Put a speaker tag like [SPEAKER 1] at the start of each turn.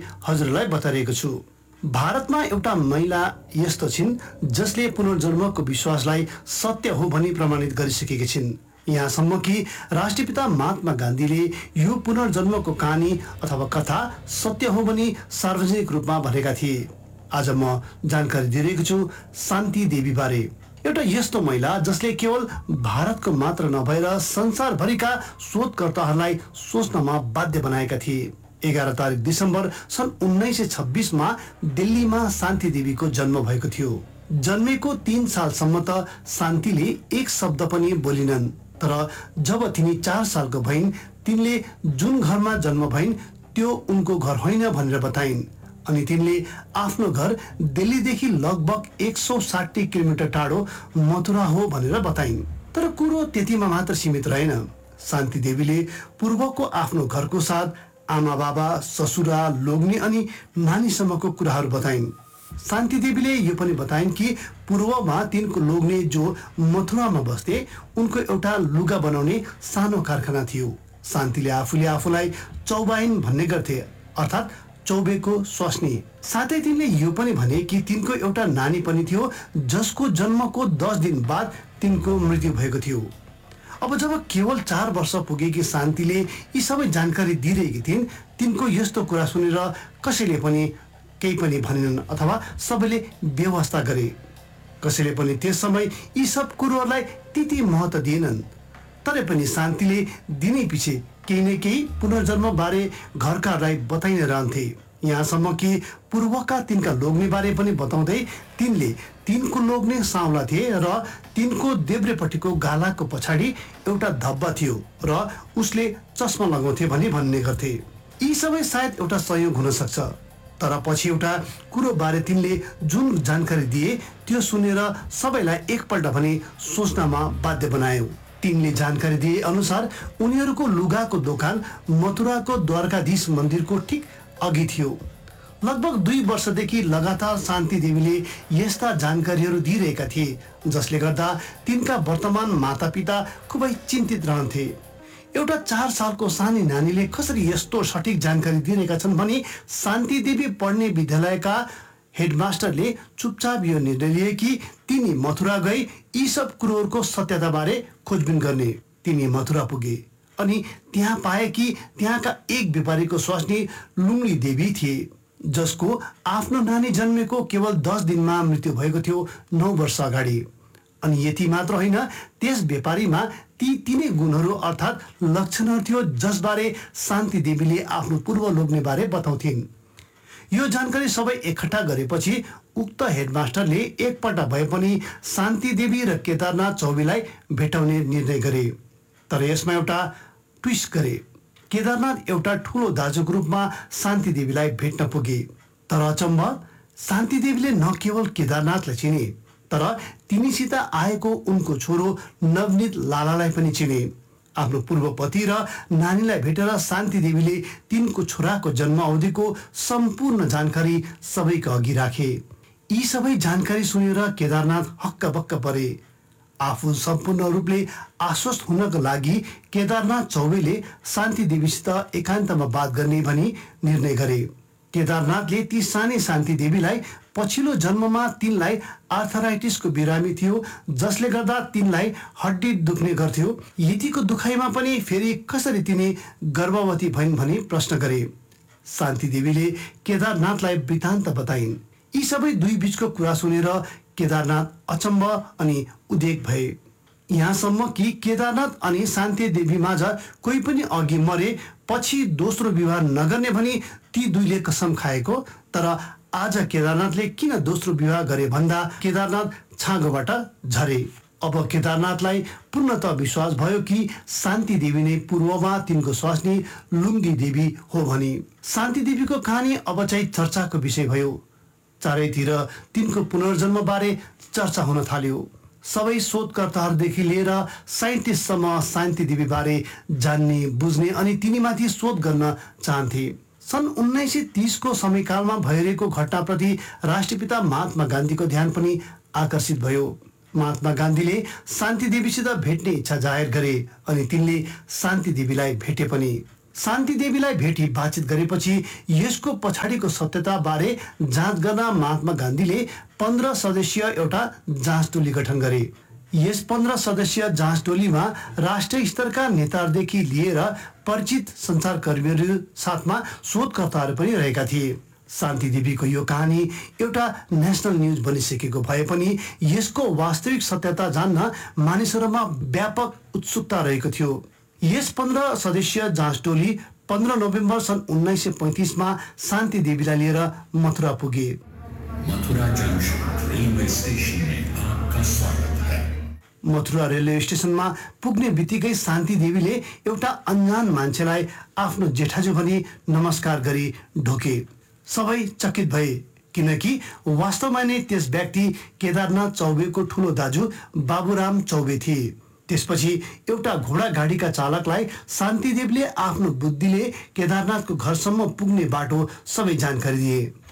[SPEAKER 1] हजुरलाई बताइरहेको छु। भारतमा एउटा महिला यस्तो छिन् जसले पुनर्जन्मको विश्वासलाई सत्य हो भनी प्रमाणित गरिसकेकी छिन्। यहाँसम्म कि राष्ट्रपिता महात्मा गान्धीले यो पुनर्जन्मको कहानी अथवा कथा सत्य हो भनी सार्वजनिक रूपमा भनेका थिए। आज म जानकारी दिइरहेको छु शान्ति देवी बारे। एउटा यस्तो महिला जसले केवल भारतको मात्र नभएर संसारभरिका शोधकर्ताहरूलाई सोच्नमा बाध्य बनाएका थिए। 11 तारिक दिसम्बर सन् 1926 मा दिल्लीमा शान्ति देवीको जन्म भएको थियो। जन्मेको 3 सालसम्म त शान्तिले एक शब्द पनि बोलिनन्, तर जब तिनी 4 सालको भइन् तिनले जुन घरमा जन्म भइन् त्यो उनको घर होइन भनेर बताइन्। अनि तिनले आफ्नो घर दिल्लीदेखि लगभग 160 किलोमिटर टाढो मथुरा हो भनेर बताइन्। तर कुरो त्यतिमा मात्र सीमित रहेन। शान्ति देवीले पूर्वको आफ्नो घरको साथ आमा बाबा, ससुरा, लोग्ने अनि नानीसम्मको कुराहरू बताइन्। शान्ति देवीले यो पनि बताइन् कि पूर्वमा तिनको लोग्ने जो मथुरामा बस्थे उनको एउटा लुगा बनाउने सानो कारखाना थियो। शान्तिले आफूले आफूलाई चौबाइन भन्ने गर्थे, अर्थात् चौबेको स्वास्नी। साथै तिनले यो पनि भने कि तिनको एउटा नानी पनि थियो जसको जन्मको 10 दिन बाद तिनको मृत्यु भएको थियो। अब जब केवल 4 वर्ष पुगेकी शान्तिले यी सबै जानकारी दिइरहेकी थिइन्, तिनको यस्तो कुरा सुनेर कसैले पनि केही पनि भनेनन् अथवा सबैले व्यवस्था गरे। कसैले पनि त्यस समय यी सब कुरोहरूलाई त्यति महत्त्व दिएनन्। तर पनि शान्तिले दिनै पछि केही न केही पुनर्जन्म बारे घरकाहरूलाई बताइ नै रहन्थे। यहाँसम्म कि पूर्वका तिनका लोग्ने बारे पनि बताउँदै तिनले तिनको लोग्ने साउला थिए र तिनको देब्रेपट्टिको गालाको पछाडि एउटा धब्बा थियो र उसले चस्मा लगाउँथे भनी भन्ने गर्थे। यी सबै सायद एउटा संयोग हुन सक्छ, तर पछि एउटा कुरो बारे तिनले जुन जानकारी दिए त्यो सुनेर सबैलाई एकपल्ट भने सोच्नमा बाध्य बनायो। तिनले जानकारी दिए अनुसार उनीहरूको लुगाको दोकान मथुराको द्वारकाधीश मन्दिरको ठिक अघि थियो। लगभग 2 वर्षदेखि लगातार शान्ति देवीले यस्ता जानकारीहरू दिइरहेका थिए जसले गर्दा तिनका वर्तमान मातापिता खुबै चिन्तित रहन्थे। एउटा 4 सालको सानी नानीले कसरी यस्तो सठिक जानकारी दिइरहेका छन् भनी शान्ति देवी पढ्ने विद्यालयका हेडमास्टरले चुपचाप यो निर्णय लिए कि तिनी मथुरा गई यी सब कुरोहरूको सत्यता बारे खोजबिन गर्ने। तिनी मथुरा पुगे अनि त्यहाँ पाए कि त्यहाँका एक व्यापारीको स्वास्नी लुङ्ली देवी थिए जसको आफ्नो नानी जन्मेको केवल 10 दिनमा मृत्यु भएको थियो 9 वर्ष अगाडि। अनि यति मात्र होइन, त्यस व्यापारीमा ती तिनै गुणहरू अर्थात् लक्षणहरू थियो जसबारे शान्ति देवीले आफ्नो पूर्व लोग्ने बारे बताउँथिन्। यो जानकारी सबै एकट्ठा गरेपछि उक्त हेडमास्टरले एकपल्ट भए पनि शान्ति देवी र केदारनाथ चौबेलाई भेटाउने निर्णय गरे। तर यसमा एउटा ट्विस्ट गरे। केदारनाथ एउटा ठुलो दाजुको रूपमा शान्ति देवीलाई भेट्न पुगे। तर अचम्म, शान्ति देवीले न केवल केदारनाथलाई चिने तर तिनीसित आएको उनको छोरो नवनीत लालालाई पनि चिने। आफ्नो पूर्व पति र नानीलाई भेटेर शान्ति देवीले तिनको छोराको जन्म अवधिको सम्पूर्ण जानकारी सबैको अघि राखे। यी सबै जानकारी सुनेर केदारनाथ हक्कबक्क परे। आफू सम्पूर्ण रूपले आश्वस्त हुनको लागि केदारनाथ चौबेले शान्ति देवीसित एकान्तमा बात गर्ने भनी निर्णय गरे। केदारनाथले ती सानी शान्ति देवीलाई पछिल्लो जन्ममा तिनलाई आर्थराइटिसको बिरामी थियो जसले गर्दा तिनलाई हड्डी दुख्ने गर्थ्यो। यतिको दुखाइमा पनि फेरि कसरी तिनी गर्भवती भइन् भनी प्रश्न गरे। शान्ति देवीले केदारनाथलाई वृत्तान्त बताइन्। यी सबै दुई बीचको कुरा सुनेर केदारनाथ अचम्म अनि उद्वेग भए। यहाँसम्म कि केदारनाथ अनि शान्ति देवी माझ कोही पनि अघि मरे पछि दोस्रो विवाह नगर्ने भनी ती दुईले कसम खाएको। तर आज केदारनाथले किन दोस्रो विवाह गरे भन्दा केदारनाथ छाँगोबाट झरे। अब केदारनाथलाई पूर्णतः विश्वास भयो कि शान्ति देवी नै पूर्वमा तिनको स्वास्नी लुङ्गी देवी हो भनी। शान्ति देवीको कहानी अब चाहिँ चर्चाको विषय भयो। चारैतिर तिनको पुनर्जन्म बारे चर्चा हुन थाल्यो। सबै शोधकर्ताहरूदेखि लिएर साइन्टिस्टसम्म शान्ति देवी बारे जान्ने, बुझ्ने अनि तिनीमाथि शोध गर्न चाहन्थे। सन् 1930 को समयकालमा भइरहेको घटनाप्रति राष्ट्रपिता महात्मा गान्धीको ध्यान पनि आकर्षित भयो। महात्मा गान्धीले शान्ति देवीसित भेट्ने इच्छा जाहेर गरे अनि तिनले शान्ति देवीलाई भेटे पनि। शान्ति देवीलाई भेटी बातचित गरेपछि यसको पछाडिको सत्यता बारे जाँच गर्न महात्मा गान्धीले 15 सदस्यीय एउटा जाँच टोली गठन गरे। यस 15 सदस्यीय जाँच टोलीमा राष्ट्रिय स्तरका नेताहरूदेखि लिएर परिचित सञ्चारकर्मीहरू साथमा शोधकर्ताहरू पनि रहेका थिए। शान्ति देवीको यो कहानी एउटा नेसनल न्युज बनिसकेको भए पनि यसको वास्तविक सत्यता जान्न मानिसहरूमा व्यापक उत्सुकता रहेको थियो। यस 15 सदस्यीय जाँच टोली 15 नोभेम्बर सन् 1935 मा शान्ति देवीलाई लिएर मथुरा पुगे।
[SPEAKER 2] मथुरा जंक्शन रेलवे स्टेशन में आपका स्वागत है।
[SPEAKER 1] मथुरा रेलवे स्टेशनमा पुग्ने बित्तिकै शान्ति देवीले एउटा अनजान मान्छेलाई आफ्नो जेठाजु भनी नमस्कार गरी ढोके। सबै चकित भए किनकि वास्तवमा नै त्यस व्यक्ति केदारनाथ चौबेको ठुलो दाजु बाबुराम चौबे थिए। त्यसपछि एउटा घोडा गाडीका चालकलाई शान्तिदेवले आफ्नो बुद्धिले केदारनाथको घरसम्म पुग्ने बाटो सबै जानकारी दिए।